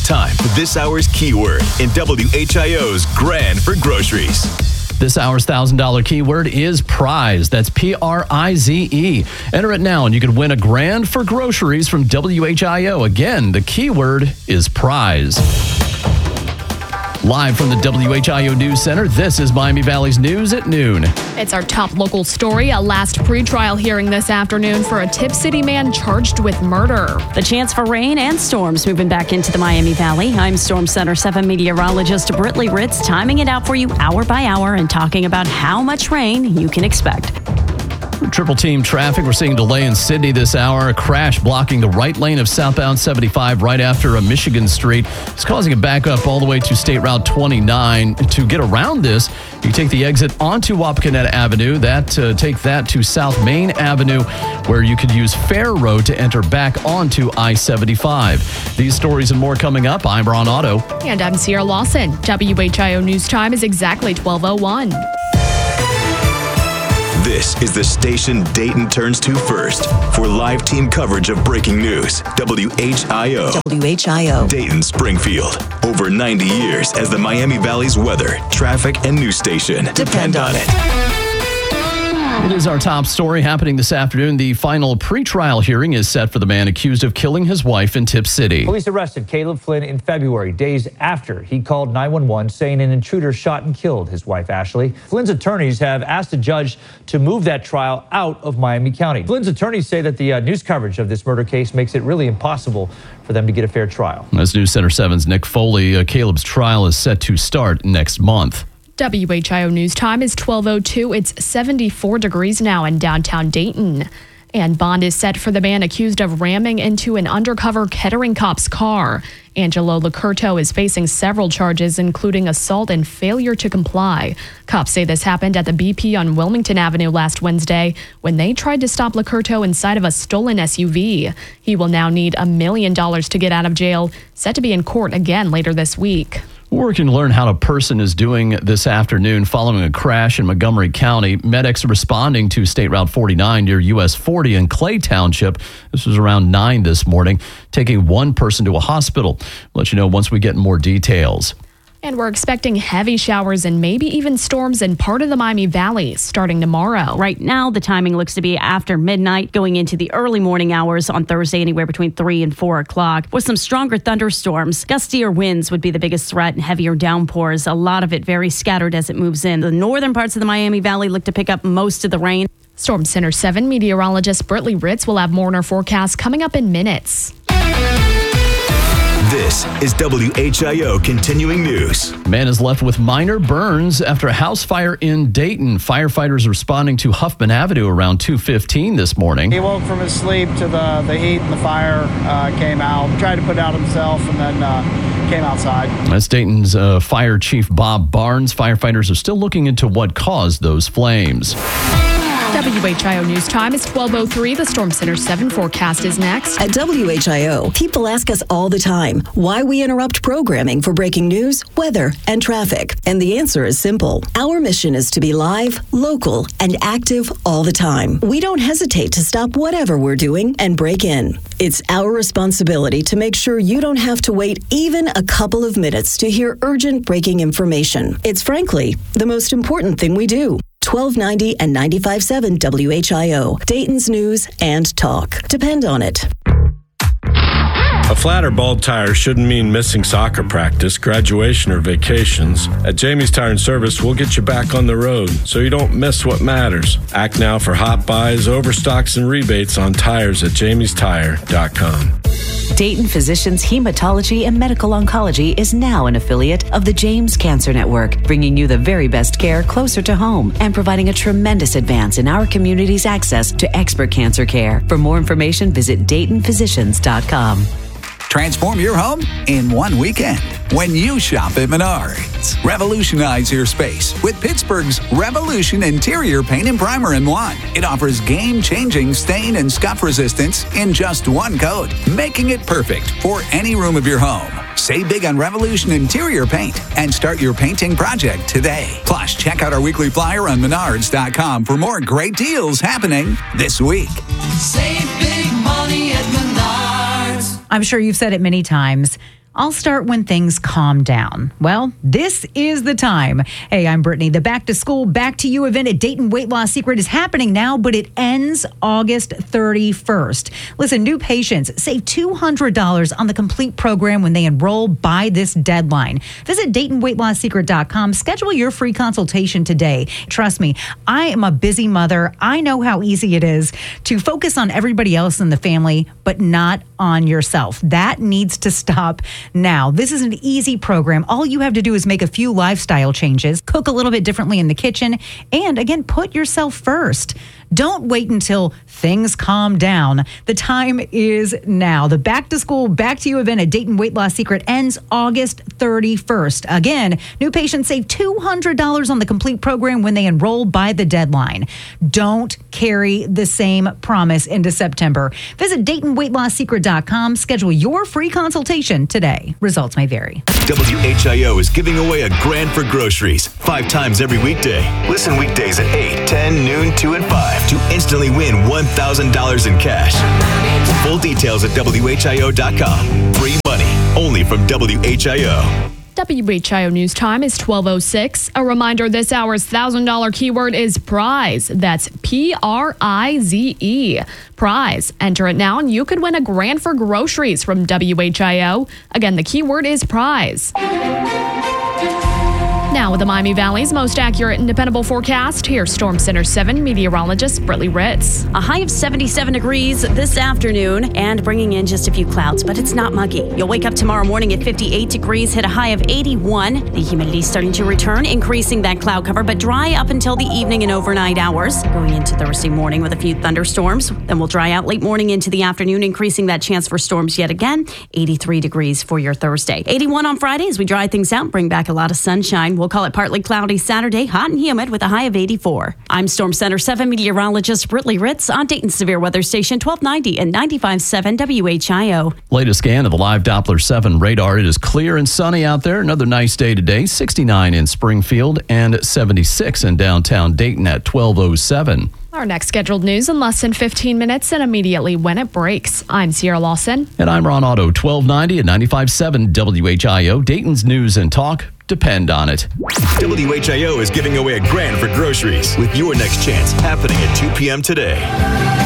It's time for this hour's keyword in WHIO's Grand for Groceries. This hour's $1,000 keyword is prize. That's Prize. Enter it now and you can win a grand for groceries from WHIO. Again, the keyword is prize. Live from the WHIO News Center, this is Miami Valley's News at noon. It's our top local story, a last pretrial hearing this afternoon for a Tip City man charged with murder. The chance for rain and storms moving back into the Miami Valley. I'm Storm Center 7 meteorologist Britley Ritz, timing it out for you hour by hour and talking about how much rain you can expect. Triple team traffic. We're seeing a delay in Sydney this hour. A crash blocking the right lane of southbound 75 right after a Michigan Street. It's causing a backup all the way to State Route 29. To get around this, you take the exit onto Wapakoneta Avenue. Take that to South Main Avenue, where you could use Fair Road to enter back onto I-75. These stories and more coming up. I'm Ron Otto. And I'm Sierra Lawson. WHIO News Time is exactly 12:01. This is the station Dayton turns to first for live team coverage of breaking news. WHIO. Dayton Springfield. Over 90 years as the Miami Valley's weather, traffic, and news station. Depend on it. It is our top story happening this afternoon. The final pretrial hearing is set for the man accused of killing his wife in Tip City. Police arrested Caleb Flynn in February, days after he called 911 saying an intruder shot and killed his wife, Ashley. Flynn's attorneys have asked a judge to move that trial out of Miami County. Flynn's attorneys say that the news coverage of this murder case makes it really impossible for them to get a fair trial. As News Center 7's Nick Foley, Caleb's trial is set to start next month. WHIO News Time is 12:02. It's 74 degrees now in downtown Dayton. And bond is set for the man accused of ramming into an undercover Kettering cop's car. Angelo Licurto is facing several charges, including assault and failure to comply. Cops say this happened at the BP on Wilmington Avenue last Wednesday when they tried to stop Licurto inside of a stolen SUV. He will now need $1 million to get out of jail, set to be in court again later this week. We're working to learn how a person is doing this afternoon following a crash in Montgomery County. Medics responding to State Route 49 near US 40 in Clay Township. This was around 9 this morning, taking one person to a hospital. We'll let you know once we get more details. And we're expecting heavy showers and maybe even storms in part of the Miami Valley starting tomorrow. Right now, the timing looks to be after midnight, going into the early morning hours on Thursday, anywhere between 3 and 4 o'clock, with some stronger thunderstorms. Gustier winds would be the biggest threat and heavier downpours. A lot of it very scattered as it moves in. The northern parts of the Miami Valley look to pick up most of the rain. Storm Center 7 meteorologist Britley Ritz will have more in our forecast coming up in minutes. This is WHIO Continuing News. Man is left with minor burns after a house fire in Dayton. Firefighters responding to Huffman Avenue around 2:15 this morning. He woke from his sleep to the heat and the fire came out. Tried to put out himself and then came outside. That's Dayton's Fire Chief Bob Barnes. Firefighters are still looking into what caused those flames. WHIO News Time is 12:03. The Storm Center 7 forecast is next. At WHIO, people ask us all the time why we interrupt programming for breaking news, weather, and traffic. And the answer is simple. Our mission is to be live, local, and active all the time. We don't hesitate to stop whatever we're doing and break in. It's our responsibility to make sure you don't have to wait even a couple of minutes to hear urgent breaking information. It's frankly the most important thing we do. 1290 and 95.7 WHIO, Dayton's News and Talk. Depend on it. A flat or bald tire shouldn't mean missing soccer practice, graduation, or vacations. At Jamie's Tire and Service, we'll get you back on the road so you don't miss what matters. Act now for hot buys, overstocks, and rebates on tires at jamiestire.com. Dayton Physicians Hematology and Medical Oncology is now an affiliate of the James Cancer Network, bringing you the very best care closer to home and providing a tremendous advance in our community's access to expert cancer care. For more information, visit DaytonPhysicians.com. Transform your home in one weekend when you shop at Menards. Revolutionize your space with Pittsburgh's Revolution Interior Paint and Primer in one. It offers game-changing stain and scuff resistance in just one coat, making it perfect for any room of your home. Save big on Revolution Interior Paint and start your painting project today. Plus, check out our weekly flyer on Menards.com for more great deals happening this week. Save big money at Menards. I'm sure you've said it many times. I'll start when things calm down. Well, this is the time. Hey, I'm Brittany. The Back to School, Back to You event at Dayton Weight Loss Secret is happening now, but it ends August 31st. Listen, new patients save $200 on the complete program when they enroll by this deadline. Visit DaytonWeightLossSecret.com. Schedule your free consultation today. Trust me, I am a busy mother. I know how easy it is to focus on everybody else in the family, but not on yourself. That needs to stop now. This is an easy program. All you have to do is make a few lifestyle changes, cook a little bit differently in the kitchen, and again, put yourself first. Don't wait until things calm down. The time is now. The Back to School, Back to You event at Dayton Weight Loss Secret ends August 31st. Again, new patients save $200 on the complete program when they enroll by the deadline. Don't carry the same promise into September. Visit DaytonWeightLossSecret.com. Schedule your free consultation today. Results may vary. WHIO is giving away a grand for groceries 5 times every weekday. Listen weekdays at 8, 10, noon, 2, and 5 to instantly win $1,000 in cash. Full details at WHIO.com. Free money only from WHIO. WHIO News Time is 12:06. A reminder, this hour's $1,000 keyword is prize. That's PRIZE. Prize. Enter it now and you could win a grand for groceries from WHIO. Again, the keyword is prize. Now with the Miami Valley's most accurate and dependable forecast, here's Storm Center 7 meteorologist Brittany Ritz. A high of 77 degrees this afternoon and bringing in just a few clouds, but it's not muggy. You'll wake up tomorrow morning at 58 degrees, hit a high of 81. The humidity starting to return, increasing that cloud cover, but dry up until the evening and overnight hours. Going into Thursday morning with a few thunderstorms. Then we'll dry out late morning into the afternoon, increasing that chance for storms yet again. 83 degrees for your Thursday. 81 on Friday as we dry things out, bring back a lot of sunshine. We'll call it partly cloudy Saturday, hot and humid with a high of 84. I'm Storm Center 7 meteorologist Brittany Ritz on Dayton's Severe Weather Station 1290 and 95.7 WHIO. Latest scan of the live Doppler 7 radar. It is clear and sunny out there. Another nice day today. 69 in Springfield and 76 in downtown Dayton at 12:07. Our next scheduled news in less than 15 minutes and immediately when it breaks. I'm Sierra Lawson. And I'm Ron Otto, 1290 and 95.7 WHIO. Dayton's news and talk depend on it. WHIO is giving away a grand for groceries with your next chance happening at 2 p.m. today.